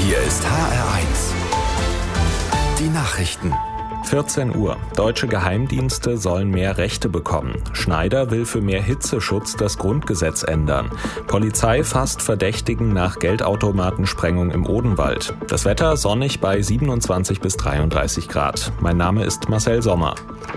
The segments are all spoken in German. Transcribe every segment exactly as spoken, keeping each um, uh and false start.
Hier ist H R eins. Die Nachrichten. vierzehn Uhr. Deutsche Geheimdienste sollen mehr Rechte bekommen. Schneider will für mehr Hitzeschutz das Grundgesetz ändern. Polizei fasst Verdächtigen nach Geldautomatensprengung im Odenwald. Das Wetter sonnig bei siebenundzwanzig bis dreiunddreißig Grad. Mein Name ist Marcel Sommer.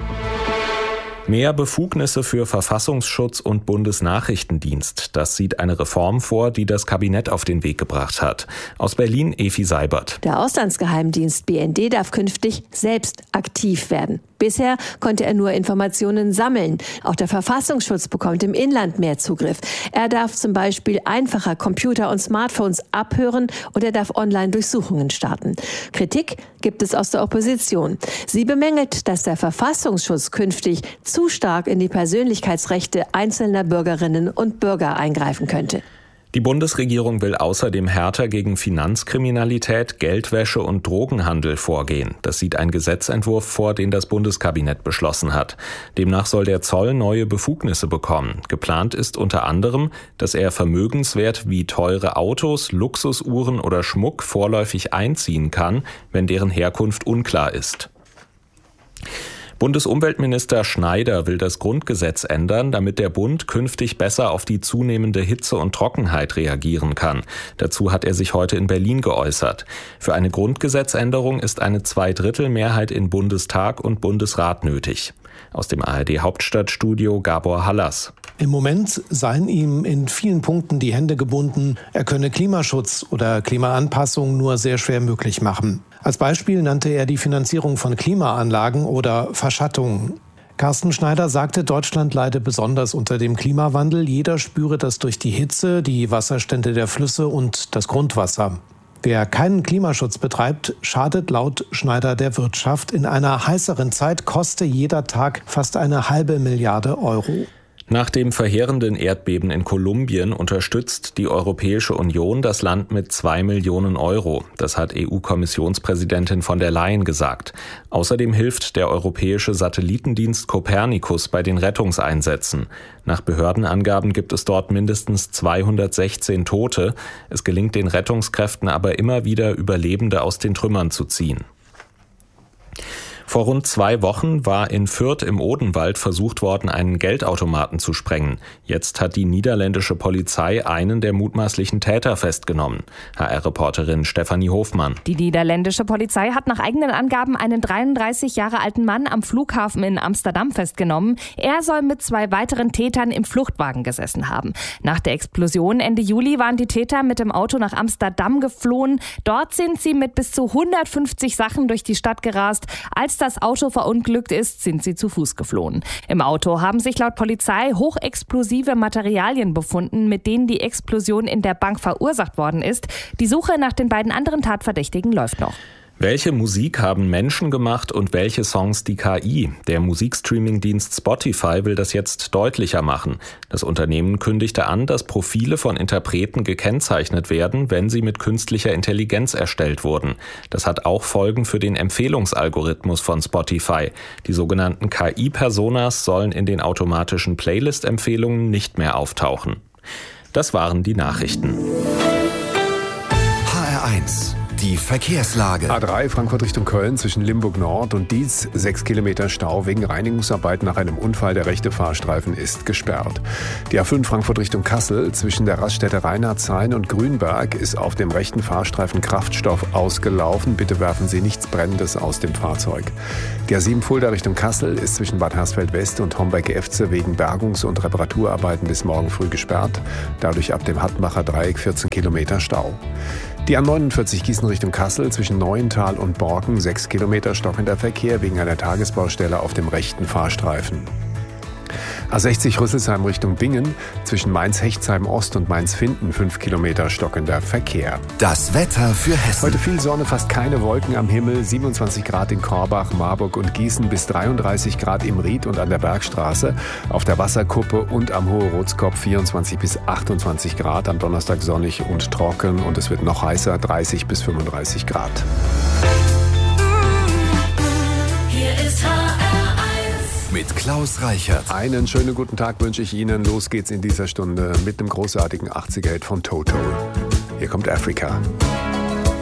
Mehr Befugnisse für Verfassungsschutz und Bundesnachrichtendienst. Das sieht eine Reform vor, die das Kabinett auf den Weg gebracht hat. Aus Berlin Efi Seibert. Der Auslandsgeheimdienst B N D darf künftig selbst aktiv werden. Bisher konnte er nur Informationen sammeln. Auch der Verfassungsschutz bekommt im Inland mehr Zugriff. Er darf zum Beispiel einfacher Computer und Smartphones abhören und er darf Online-Durchsuchungen starten. Kritik gibt es aus der Opposition. Sie bemängelt, dass der Verfassungsschutz künftig zu stark in die Persönlichkeitsrechte einzelner Bürgerinnen und Bürger eingreifen könnte. Die Bundesregierung will außerdem härter gegen Finanzkriminalität, Geldwäsche und Drogenhandel vorgehen. Das sieht ein Gesetzentwurf vor, den das Bundeskabinett beschlossen hat. Demnach soll der Zoll neue Befugnisse bekommen. Geplant ist unter anderem, dass er Vermögenswert wie teure Autos, Luxusuhren oder Schmuck vorläufig einziehen kann, wenn deren Herkunft unklar ist. Bundesumweltminister Schneider will das Grundgesetz ändern, damit der Bund künftig besser auf die zunehmende Hitze und Trockenheit reagieren kann. Dazu hat er sich heute in Berlin geäußert. Für eine Grundgesetzänderung ist eine Zweidrittelmehrheit in Bundestag und Bundesrat nötig. Aus dem A R D-Hauptstadtstudio Gabor Hallas. Im Moment seien ihm in vielen Punkten die Hände gebunden. Er könne Klimaschutz oder Klimaanpassung nur sehr schwer möglich machen. Als Beispiel nannte er die Finanzierung von Klimaanlagen oder Verschattungen. Carsten Schneider sagte, Deutschland leide besonders unter dem Klimawandel. Jeder spüre das durch die Hitze, die Wasserstände der Flüsse und das Grundwasser. Wer keinen Klimaschutz betreibt, schadet laut Schneider der Wirtschaft. In einer heißeren Zeit koste jeder Tag fast eine halbe Milliarde Euro. Nach dem verheerenden Erdbeben in Kolumbien unterstützt die Europäische Union das Land mit zwei Millionen Euro. Das hat E U-Kommissionspräsidentin von der Leyen gesagt. Außerdem hilft der europäische Satellitendienst Copernicus bei den Rettungseinsätzen. Nach Behördenangaben gibt es dort mindestens zweihundertsechzehn Tote. Es gelingt den Rettungskräften aber immer wieder, Überlebende aus den Trümmern zu ziehen. Vor rund zwei Wochen war in Fürth im Odenwald versucht worden, einen Geldautomaten zu sprengen. Jetzt hat die niederländische Polizei einen der mutmaßlichen Täter festgenommen. H R-Reporterin Stefanie Hofmann. Die niederländische Polizei hat nach eigenen Angaben einen dreiunddreißig Jahre alten Mann am Flughafen in Amsterdam festgenommen. Er soll mit zwei weiteren Tätern im Fluchtwagen gesessen haben. Nach der Explosion Ende Juli waren die Täter mit dem Auto nach Amsterdam geflohen. Dort sind sie mit bis zu hundertfünfzig Sachen durch die Stadt gerast. Als das Auto verunglückt ist, sind sie zu Fuß geflohen. Im Auto haben sich laut Polizei hochexplosive Materialien befunden, mit denen die Explosion in der Bank verursacht worden ist. Die Suche nach den beiden anderen Tatverdächtigen läuft noch. Welche Musik haben Menschen gemacht und welche Songs die K I? Der Musikstreaming-Dienst Spotify will das jetzt deutlicher machen. Das Unternehmen kündigte an, dass Profile von Interpreten gekennzeichnet werden, wenn sie mit künstlicher Intelligenz erstellt wurden. Das hat auch Folgen für den Empfehlungsalgorithmus von Spotify. Die sogenannten K I-Personas sollen in den automatischen Playlist-Empfehlungen nicht mehr auftauchen. Das waren die Nachrichten. H R eins. Die Verkehrslage. A drei Frankfurt Richtung Köln zwischen Limburg Nord und Dietz. Sechs Kilometer Stau wegen Reinigungsarbeiten nach einem Unfall. Der rechte Fahrstreifen ist gesperrt. Die A fünf Frankfurt Richtung Kassel zwischen der Raststätte Reinhardtshain und Grünberg ist auf dem rechten Fahrstreifen Kraftstoff ausgelaufen. Bitte werfen Sie nichts Brennendes aus dem Fahrzeug. Die A sieben Fulda Richtung Kassel ist zwischen Bad Hersfeld West und Homberg-Efze wegen Bergungs- und Reparaturarbeiten bis morgen früh gesperrt. Dadurch ab dem Hattmacher Dreieck vierzehn Kilometer Stau. Die A neunundvierzig Gießen Richtung Kassel zwischen Neuental und Borken, sechs Kilometer stockender Verkehr wegen einer Tagesbaustelle auf dem rechten Fahrstreifen. A sechzig Rüsselsheim Richtung Bingen zwischen Mainz-Hechtsheim Ost und Mainz-Finden, fünf Kilometer stockender Verkehr. Das Wetter für Hessen. Heute viel Sonne, fast keine Wolken am Himmel, siebenundzwanzig Grad in Korbach, Marburg und Gießen bis dreiunddreißig Grad im Ried und an der Bergstraße, auf der Wasserkuppe und am Hohe Rotskopf vierundzwanzig bis achtundzwanzig Grad, am Donnerstag sonnig und trocken und es wird noch heißer, dreißig bis fünfunddreißig Grad. Hier ist H R eins. Mit Klaus Reichert. Einen schönen guten Tag wünsche ich Ihnen. Los geht's in dieser Stunde mit dem großartigen achtziger-Hit von Toto. Hier kommt Africa.